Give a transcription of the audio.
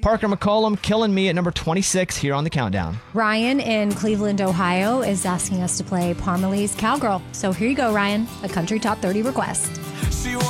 Parker McCollum, Killing Me at number 26 here on the countdown. Ryan in Cleveland, Ohio is asking us to play Parmalee's Cowgirl. So here you go, Ryan, a country top 30 request.